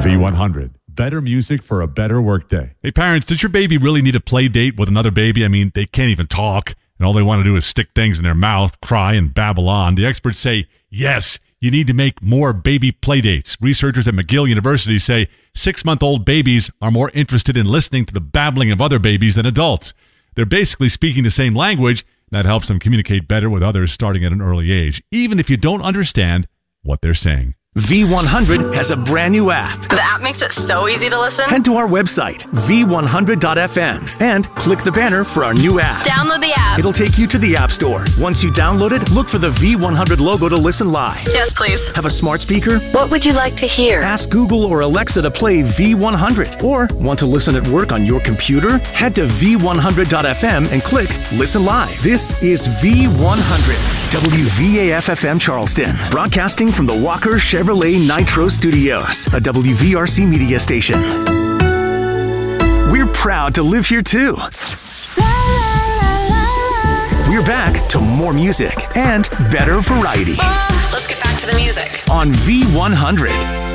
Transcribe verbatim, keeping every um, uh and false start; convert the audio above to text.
V one hundred. Better music for a better workday. Hey parents, does your baby really need a play date with another baby? I mean, they can't even talk, and all they want to do is stick things in their mouth, cry, and babble on. The experts say, yes, you need to make more baby play dates. Researchers at McGill University say six-month-old babies are more interested in listening to the babbling of other babies than adults. They're basically speaking the same language, and that helps them communicate better with others starting at an early age, even if you don't understand what they're saying. V one hundred has a brand new app. The app makes it so easy to listen. Head to our website, v one hundred dot f m, and click the banner for our new app. Download the app. It'll take you to the App Store. Once you download it, look for the V one hundred logo to listen live. Yes, please. Have a smart speaker? What would you like to hear? Ask Google or Alexa to play V one hundred. Or want to listen at work on your computer? Head to v one hundred dot f m and click Listen Live. This is V one hundred. W V A F F M Charleston, broadcasting from the Walker Chevrolet Nitro Studios, a W V R C media station. We're proud to live here too. We're back to more music and better variety. Let's get back to the music. On V one hundred.